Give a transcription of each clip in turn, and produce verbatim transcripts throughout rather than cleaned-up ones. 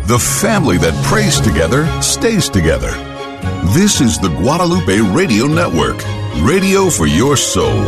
The family that prays together stays together. This is the Guadalupe Radio Network, radio for your soul.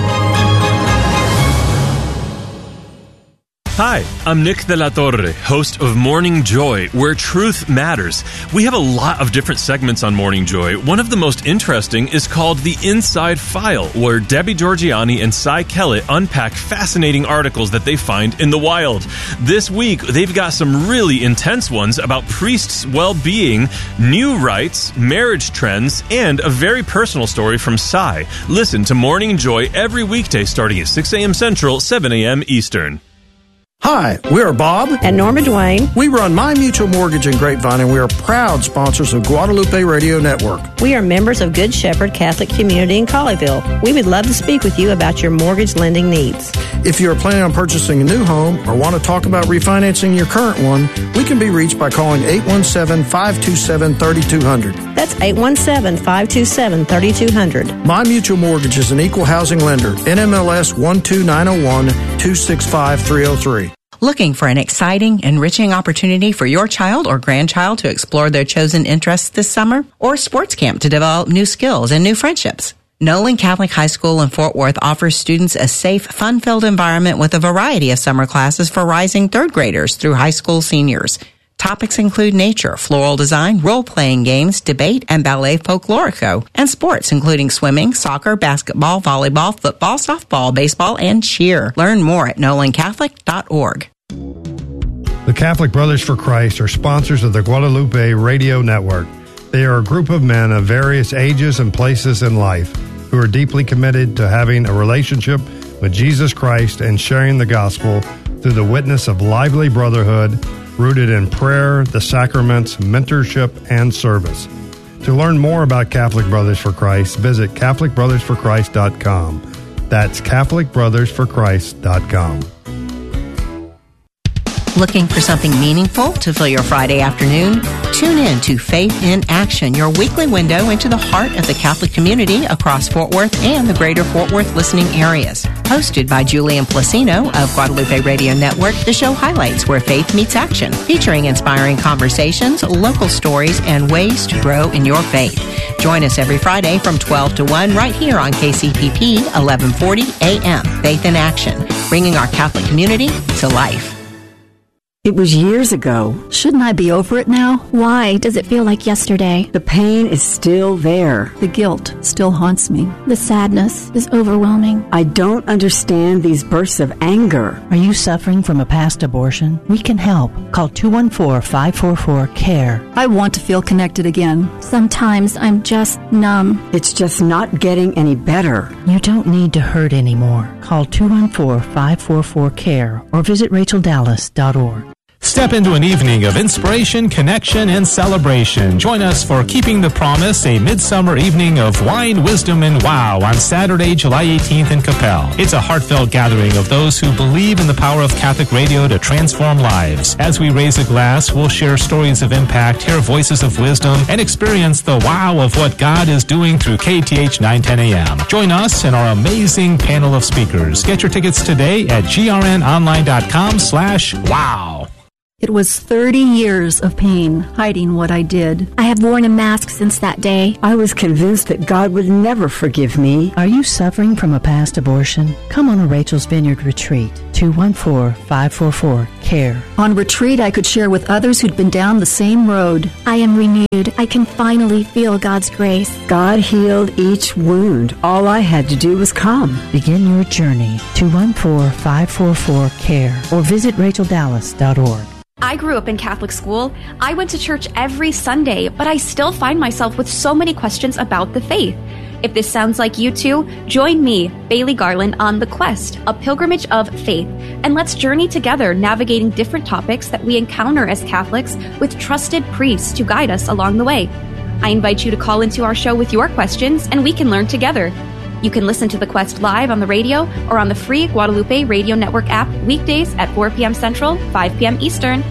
Hi, I'm Nick De La Torre, host of Morning Joy, where truth matters. We have a lot of different segments on Morning Joy. One of the most interesting is called The Inside File, where Debbie Georgianni and Cy Kellett unpack fascinating articles that they find in the wild. This week, they've got some really intense ones about priests' well-being, new rites, marriage trends, and a very personal story from Cy. Listen to Morning Joy every weekday starting at six a.m. Central, seven a.m. Eastern. Hi, we are Bob and Norma Dwayne. We run My Mutual Mortgage in Grapevine, and we are proud sponsors of Guadalupe Radio Network. We are members of Good Shepherd Catholic Community in Colleyville. We would love to speak with you about your mortgage lending needs. If you are planning on purchasing a new home or want to talk about refinancing your current one, we can be reached by calling eight one seven, five two seven, three two zero zero. That's eight one seven, five two seven, three two zero zero. My Mutual Mortgage is an equal housing lender. N M L S one two nine zero one, two six five, three zero three. Looking for an exciting, enriching opportunity for your child or grandchild to explore their chosen interests this summer? Or sports camp to develop new skills and new friendships? Nolan Catholic High School in Fort Worth offers students a safe, fun-filled environment with a variety of summer classes for rising third graders through high school seniors. Topics include nature, floral design, role-playing games, debate, and ballet folklorico, and sports including swimming, soccer, basketball, volleyball, football, softball, baseball, and cheer. Learn more at nolan catholic dot org. The Catholic Brothers for Christ are sponsors of the Guadalupe Radio Network. They are a group of men of various ages and places in life who are deeply committed to having a relationship with Jesus Christ and sharing the gospel through the witness of lively brotherhood rooted in prayer, the sacraments, mentorship, and service. To learn more about Catholic Brothers for Christ, visit catholic brothers for christ dot com. That's catholic brothers for christ dot com. Looking for something meaningful to fill your Friday afternoon? Tune in to Faith in Action, your weekly window into the heart of the Catholic community across Fort Worth and the greater Fort Worth listening areas. Hosted by Julian Placino of Guadalupe Radio Network, the show highlights where faith meets action, featuring inspiring conversations, local stories, and ways to grow in your faith. Join us every Friday from twelve to one right here on K C P P eleven forty A M. Faith in Action, bringing our Catholic community to life. It was years ago. Shouldn't I be over it now? Why does it feel like yesterday? The pain is still there. The guilt still haunts me. The sadness is overwhelming. I don't understand these bursts of anger. Are you suffering from a past abortion? We can help. Call two one four, five four four, C A R E. I want to feel connected again. Sometimes I'm just numb. It's just not getting any better. You don't need to hurt anymore. Call two one four, five four four, C A R E or visit rachel dallas dot org. Step into an evening of inspiration, connection, and celebration. Join us for Keeping the Promise, a midsummer evening of wine, wisdom, and wow on Saturday, July eighteenth in Capel. It's a heartfelt gathering of those who believe in the power of Catholic radio to transform lives. As we raise a glass, we'll share stories of impact, hear voices of wisdom, and experience the wow of what God is doing through K T H nine ten A M. Join us and our amazing panel of speakers. Get your tickets today at grnonline.com slash wow. It was thirty years of pain, hiding what I did. I have worn a mask since that day. I was convinced that God would never forgive me. Are you suffering from a past abortion? Come on a Rachel's Vineyard retreat. two one four, five four four, C A R E. On retreat, I could share with others who'd been down the same road. I am renewed. I can finally feel God's grace. God healed each wound. All I had to do was come. Begin your journey. two one four, five four four, C A R E or visit rachel dallas dot org. I grew up in Catholic school. I went to church every Sunday, but I still find myself with so many questions about the faith. If this sounds like you too, join me, Bailey Garland, on The Quest, a pilgrimage of faith, and let's journey together navigating different topics that we encounter as Catholics with trusted priests to guide us along the way. I invite you to call into our show with your questions, and we can learn together. You can listen to The Quest live on the radio or on the free Guadalupe Radio Network app weekdays at four p.m. Central, five p.m. Eastern.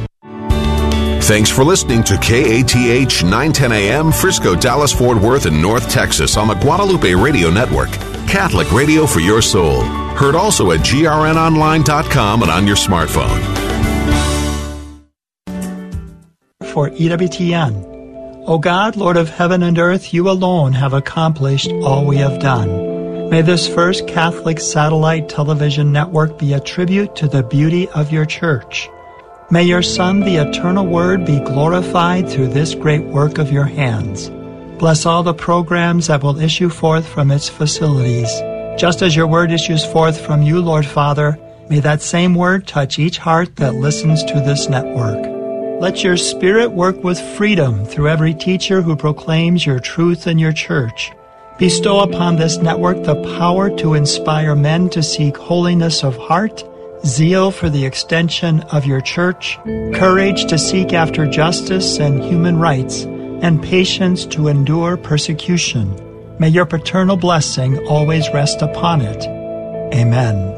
Thanks for listening to K A T H nine ten A M, Frisco, Dallas, Fort Worth, and North Texas on the Guadalupe Radio Network. Catholic radio for your soul. Heard also at G R N online dot com and on your smartphone. for E W T N. O God, Lord of heaven and earth, you alone have accomplished all we have done. May this first Catholic satellite television network be a tribute to the beauty of your church. May your Son, the eternal Word, be glorified through this great work of your hands. Bless all the programs that will issue forth from its facilities. Just as your word issues forth from you, Lord Father, may that same word touch each heart that listens to this network. Let your Spirit work with freedom through every teacher who proclaims your truth in your church. Bestow upon this network the power to inspire men to seek holiness of heart, zeal for the extension of your church, courage to seek after justice and human rights, and patience to endure persecution. May your paternal blessing always rest upon it. Amen.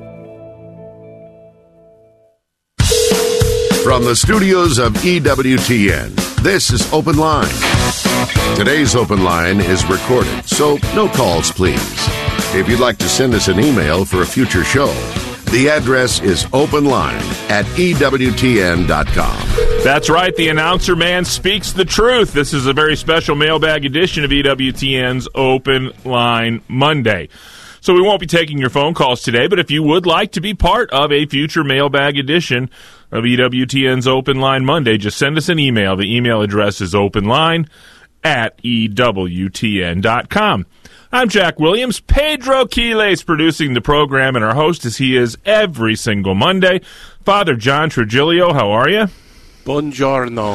From the studios of E W T N, this is Open Line. Today's Open Line is recorded, so no calls, please. If you'd like to send us an email for a future show, the address is openline at E W T N dot com. That's right. The announcer man speaks the truth. This is a very special mailbag edition of E W T N's Open Line Monday. So we won't be taking your phone calls today, but if you would like to be part of a future mailbag edition of E W T N's Open Line Monday, just send us an email. The email address is openline at E W T N dot com. I'm Jack Williams. Pedro Quiles producing the program, and our host, as he is every single Monday, Father John Trujillo. How are you? Buongiorno.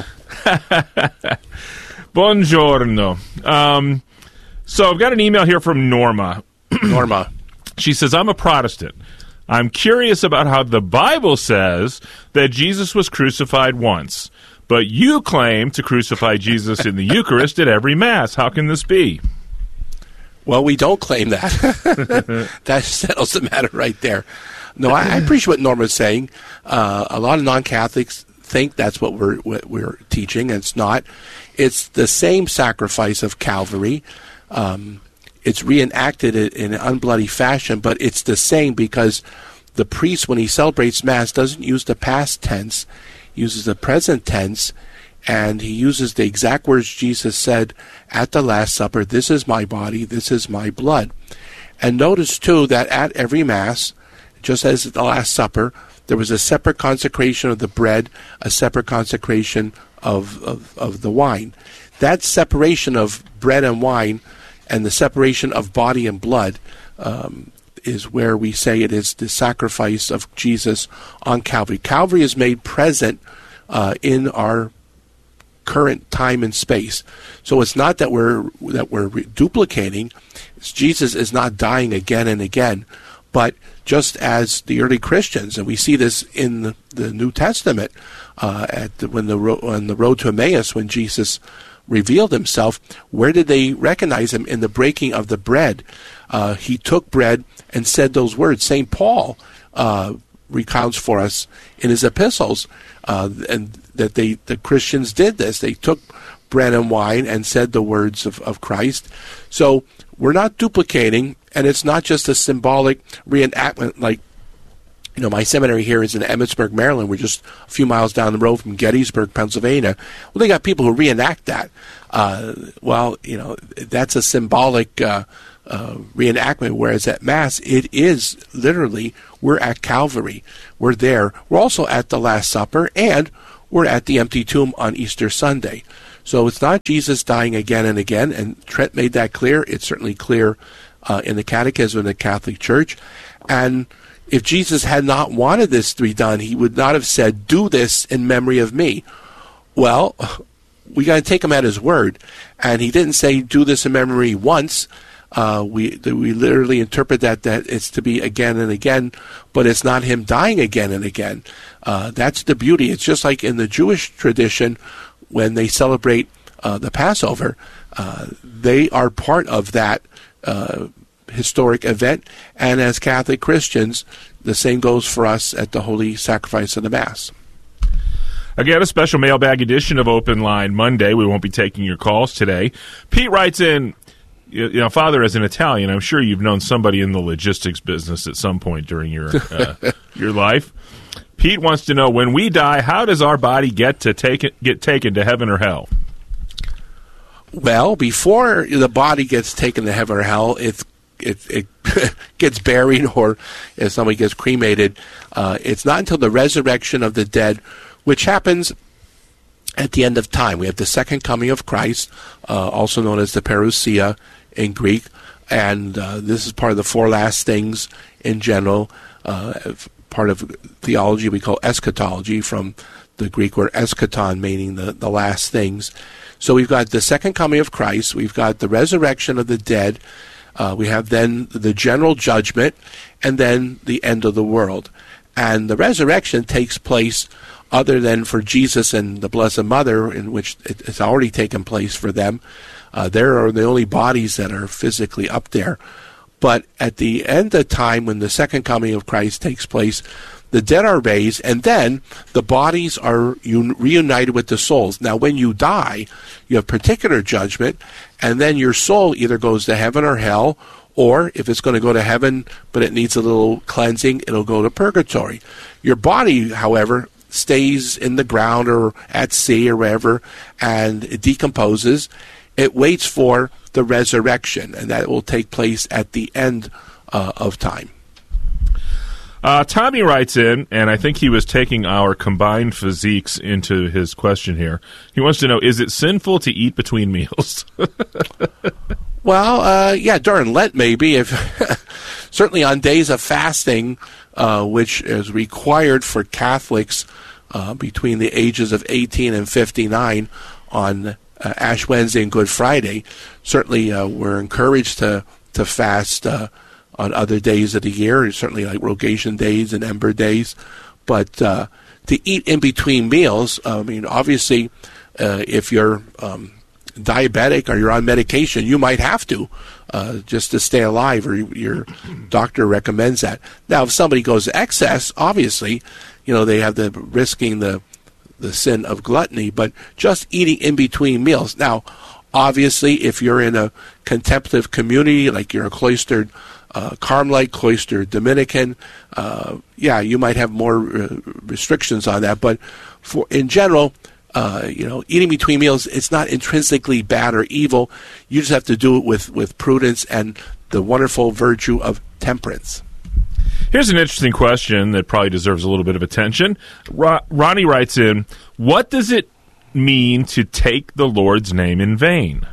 Buongiorno. Um, so I've got an email here from Norma. Norma. She says, I'm a Protestant. I'm curious about how the Bible says that Jesus was crucified once, but you claim to crucify Jesus in the Eucharist at every Mass. How can this be? Well, we don't claim that. That settles the matter right there. No, I, I appreciate what Norma's saying. Uh, a lot of non-Catholics think that's what we're what we're teaching, and it's not. It's the same sacrifice of Calvary. Um, it's reenacted in an unbloody fashion, but it's the same because the priest, when he celebrates Mass, doesn't use the past tense, he uses the present tense, and he uses the exact words Jesus said at the Last Supper, this is my body, this is my blood. And notice, too, that at every Mass, just as at the Last Supper, there was a separate consecration of the bread, a separate consecration of, of, of the wine. That separation of bread and wine and the separation of body and blood um, is where we say it is the sacrifice of Jesus on Calvary. Calvary is made present uh, in our current time and space. So it's not that we're that we're re- duplicating. It's Jesus is not dying again and again, but just as the early Christians, and we see this in the, the New Testament, uh, at the, when the ro- on the road to Emmaus, when Jesus revealed himself, where did they recognize him? In the breaking of the bread. Uh, he took bread and said those words. Saint Paul uh, recounts for us in his epistles, uh, and that they the Christians did this. They took bread and wine and said the words of, of Christ. So we're not duplicating, and it's not just a symbolic reenactment like, you know, my seminary here is in Emmitsburg, Maryland. We're just a few miles down the road from Gettysburg, Pennsylvania. Well, they got people who reenact that. Uh, well, you know, that's a symbolic uh, uh, reenactment, whereas at Mass, it is literally, we're at Calvary. We're there. We're also at the Last Supper, and we're at the empty tomb on Easter Sunday. So it's not Jesus dying again and again, and Trent made that clear. It's certainly clear uh, in the Catechism of the Catholic Church. And if Jesus had not wanted this to be done, he would not have said, do this in memory of me. Well, we got to take him at his word. And he didn't say, do this in memory once. Uh, we we literally interpret that that it's to be again and again, but it's not him dying again and again. Uh, that's the beauty. It's just like in the Jewish tradition, when they celebrate uh, the Passover, uh, they are part of that uh, historic event. And as Catholic Christians, the same goes for us at the Holy Sacrifice of the Mass. Again, a special mailbag edition of Open Line Monday. We won't be taking your calls today. Pete writes in, you know, Father, as an Italian, I'm sure you've known somebody in the logistics business at some point during your uh, your life. Pete wants to know, when we die, how does our body get to take it, get taken to heaven or hell? Well, before the body gets taken to heaven or hell, it's, it, it gets buried, or if somebody gets cremated. Uh, it's not until the resurrection of the dead, which happens at the end of time. We have the second coming of Christ, uh, also known as the parousia in Greek, and uh, this is part of the four last things in general. Uh, part of theology we call eschatology, from the Greek word eschaton, meaning the, the last things. So we've got the second coming of Christ, we've got the resurrection of the dead, uh, we have then the general judgment, and then the end of the world. And the resurrection takes place, other than for Jesus and the Blessed Mother, in which it has already taken place for them. Uh, there are the only bodies that are physically up there. But at the end of time, when the second coming of Christ takes place, the dead are raised, and then the bodies are un- reunited with the souls. Now, when you die, you have particular judgment, and then your soul either goes to heaven or hell, or if it's going to go to heaven, but it needs a little cleansing, it'll go to purgatory. Your body, however, stays in the ground or at sea or wherever, and it decomposes. It waits for the resurrection, and that will take place at the end uh, of time. Uh, Tommy writes in, and I think he was taking our combined physiques into his question here. He wants to know, is it sinful to eat between meals? Well, uh, yeah, during Lent maybe. If certainly on days of fasting, uh, which is required for Catholics uh, between the ages of eighteen and fifty-nine on uh, Ash Wednesday and Good Friday, certainly uh, we're encouraged to, to fast uh, on other days of the year, certainly like Rogation days and Ember days. But uh, to eat in between meals, I mean, obviously, uh, if you're um, diabetic or you're on medication, you might have to uh, just to stay alive, or your doctor recommends that. Now, if somebody goes to excess, obviously, you know, they have the risking the the sin of gluttony, but just eating in between meals. Now, obviously, if you're in a contemplative community, like you're a cloistered uh, Carmelite, cloistered Dominican, uh, yeah, you might have more uh, restrictions on that. But for in general, uh, you know, eating between meals, it's not intrinsically bad or evil. You just have to do it with, with prudence and the wonderful virtue of temperance. Here's an interesting question that probably deserves a little bit of attention. Ro- Ronnie writes in, what does it mean to take the Lord's name in vain?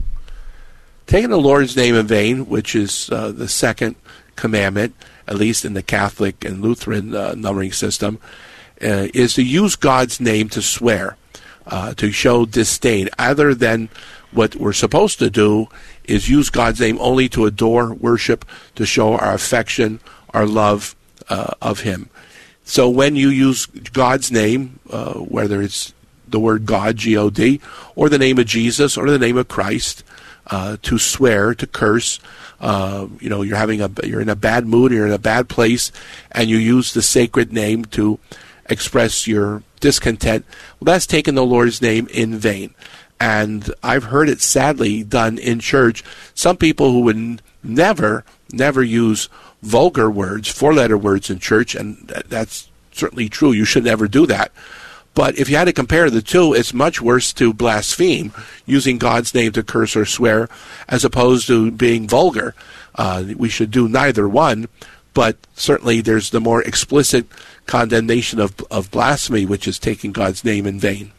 Taking the Lord's name in vain, which is uh, the second commandment, at least in the Catholic and Lutheran uh, numbering system, uh, is to use God's name to swear, uh, to show disdain, other than what we're supposed to do is use God's name only to adore, worship, to show our affection, our love uh, of Him. So when you use God's name, uh, whether it's the word God, G O D, or the name of Jesus, or the name of Christ, uh, to swear, to curse, uh, you know, you're having a, you're in a bad mood, you're in a bad place, and you use the sacred name to express your discontent, well, that's taking the Lord's name in vain. And I've heard it sadly done in church. Some people who would n- never, never use vulgar words, four-letter words in church, and th- that's certainly true. You should never do that. But if you had to compare the two, it's much worse to blaspheme, using God's name to curse or swear, as opposed to being vulgar. Uh, we should do neither one, but certainly there's the more explicit condemnation of, of blasphemy, which is taking God's name in vain.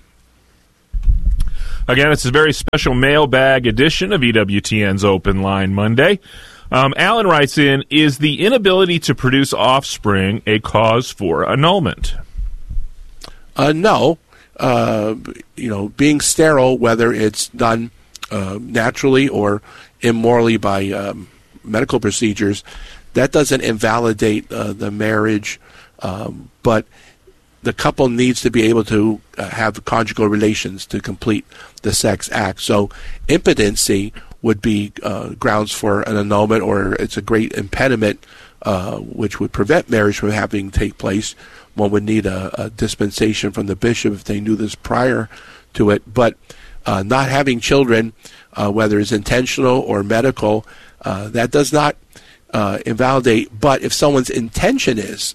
Again, it's a very special mailbag edition of E W T N's Open Line Monday. Um, Alan writes in, is the inability to produce offspring a cause for annulment? Uh, no. Uh, you know, being sterile, whether it's done uh, naturally or immorally by um, medical procedures, that doesn't invalidate uh, the marriage, um, but the couple needs to be able to uh, have conjugal relations to complete the sex act. So impotency would be uh, grounds for an annulment, or it's a great impediment uh, which would prevent marriage from having take place. One would need a, a dispensation from the bishop if they knew this prior to it. But uh, not having children, uh, whether it's intentional or medical, uh, that does not uh, invalidate. But if someone's intention is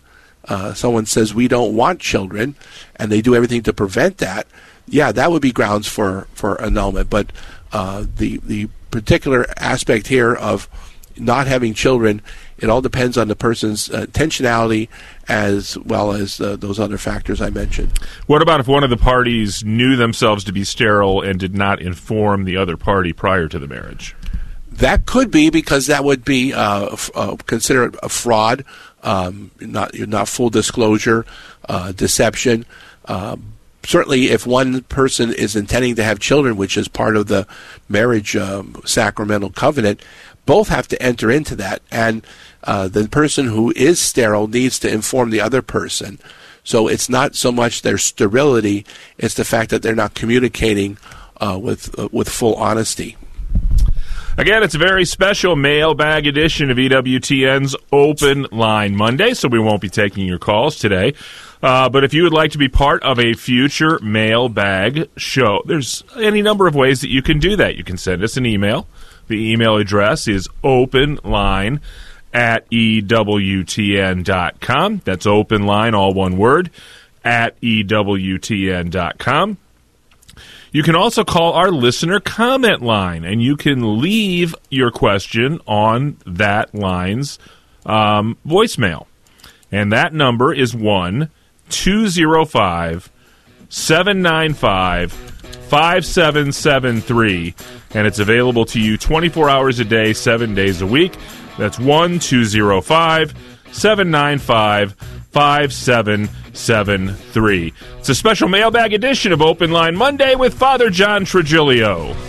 uh, someone says we don't want children, and they do everything to prevent that, yeah, that would be grounds for, for annulment. But uh, the the particular aspect here of not having children, it all depends on the person's uh, intentionality as well as uh, those other factors I mentioned. What about if one of the parties knew themselves to be sterile and did not inform the other party prior to the marriage? That could be, because that would be uh, f- uh, considered a fraud, um, not not full disclosure, uh, deception. Um, certainly, if one person is intending to have children, which is part of the marriage um, sacramental covenant, both have to enter into that, and uh, the person who is sterile needs to inform the other person. So it's not so much their sterility; it's the fact that they're not communicating uh, with uh, with full honesty. Again, it's a very special mailbag edition of E W T N's Open Line Monday, so we won't be taking your calls today. Uh, but if you would like to be part of a future mailbag show, there's any number of ways that you can do that. You can send us an email. The email address is openline at E W T N dot com. That's openline, all one word, at E W T N dot com. You can also call our listener comment line, and you can leave your question on that line's um, voicemail. And that number is one two zero five seven nine five five seven seven three, and it's available to you twenty-four hours a day, seven days a week. That's one two zero five seven nine five five seven seven three. It's a special mailbag edition of Open Line Monday with Father John Trigilio.